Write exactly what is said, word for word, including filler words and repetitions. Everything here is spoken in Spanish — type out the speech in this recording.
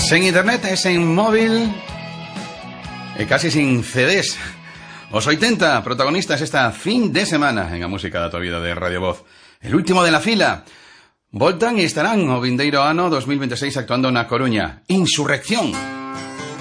Sen internet e sen móvil e casi sin C Ds. Os oitenta protagonistas esta fin de semana en a música da tua vida de Radio Voz. El último de la fila. Voltan e estarán o vindeiro ano dos mil veintiséis actuando na Coruña. Insurrección.